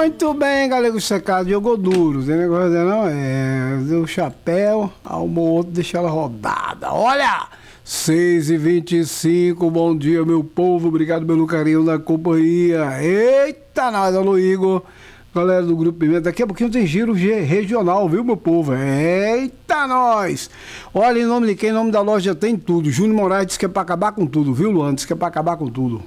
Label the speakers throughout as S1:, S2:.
S1: Muito bem, galego secado, jogou duro, tem negócio não? Deu chapéu, arrumou outro, deixa ela rodada. Olha, 6h25, bom dia, meu povo, obrigado pelo carinho da companhia. Eita, nós, alô, Igor, galera do Grupo Pimenta, daqui a pouquinho tem giro regional, viu, meu povo? Eita, nós! Olha, em nome de quem? Em nome da loja tem tudo. Júnior Moraes disse que é pra acabar com tudo, viu, Luan? Disse que é pra acabar com tudo.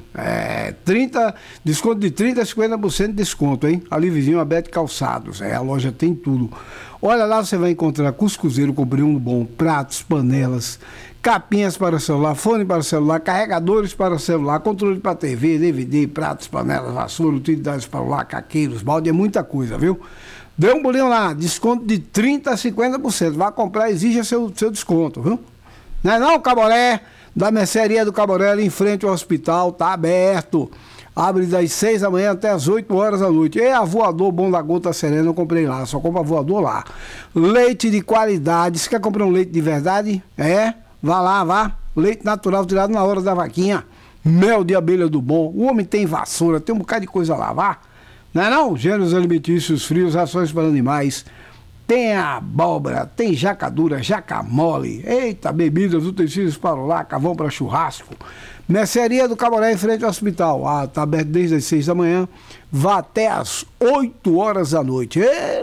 S1: Desconto de 30% a 50% de desconto, hein? Ali vizinho a Bete Calçados. A loja tem tudo. Olha lá, você vai encontrar cuscuzeiro com brilho bom, pratos, panelas, capinhas para celular, fone para celular, carregadores para celular, controle para TV, DVD, pratos, panelas, vassoura, utilidades para celular, caqueiros, balde, é muita coisa, viu? Dê um bolinho lá, desconto de 30% a 50%. Vai comprar, exija seu desconto, viu? Não é não, Caboré? Da mercearia do Caboré, ali em frente ao hospital, tá aberto. Abre das 6 da manhã até as 8 horas da noite. E a Voador Bom da Gota Serena eu comprei lá, só compra Voador lá. Leite de qualidade, você quer comprar um leite de verdade? Vá lá, vá. Leite natural tirado na hora da vaquinha. Mel de abelha do bom. O homem tem vassoura, tem um bocado de coisa lá, vá. Não é não? Gêneros alimentícios frios, rações para animais. Tem a abóbora, tem jacadura, jacamole. Eita, bebidas, utensílios para o lá, carvão para churrasco. Mercearia do Caboré em frente ao hospital. Tá aberto desde as 6 da manhã. Vá até as 8 horas da noite.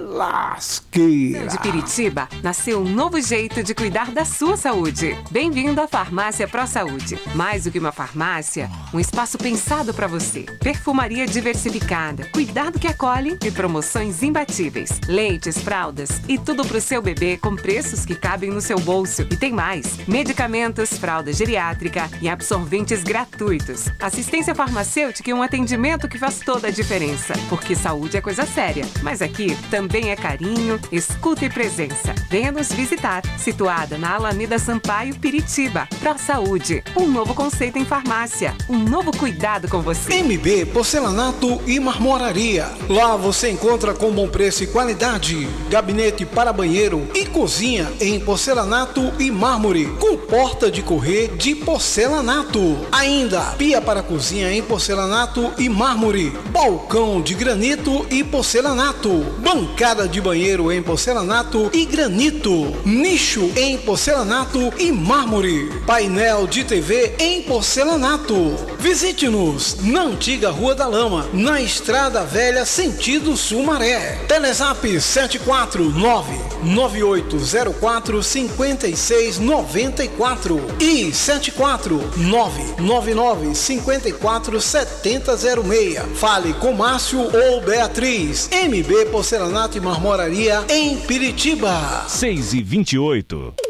S1: Lasqueira!
S2: De Piritiba, nasceu um novo jeito de cuidar da sua saúde. Bem-vindo à Farmácia Pro Saúde. Mais do que uma farmácia, um espaço pensado para você. Perfumaria diversificada, cuidado que acolhe e promoções imbatíveis. Leites, fraldas e tudo pro seu bebê com preços que cabem no seu bolso. E tem mais: medicamentos, fralda geriátrica e absorventes gratuitos. Assistência farmacêutica e um atendimento que faz toda a diferença. Porque saúde é coisa séria, mas aqui também é carinho, escuta e presença. Venha nos visitar, situada na Alameda Sampaio, Piritiba. Pro Saúde, um novo conceito em farmácia, um novo cuidado com você.
S3: MB Porcelanato e Marmoraria. Lá você encontra com bom preço e qualidade. Gabinete para banheiro e cozinha em porcelanato e mármore, com porta de correr de porcelanato. Ainda pia para cozinha em porcelanato e mármore, balcão de granito e porcelanato, bancada de banheiro em porcelanato e granito, nicho em porcelanato e mármore, painel de TV em porcelanato. Visite-nos na antiga Rua da Lama, na Estrada Velha, sentido Sumaré. Telezap 749-9804-5694 e 749-9954-7006. Fale com Márcio ou Beatriz. MB Porcelanato e Marmoraria em Piritiba.
S4: 6h28.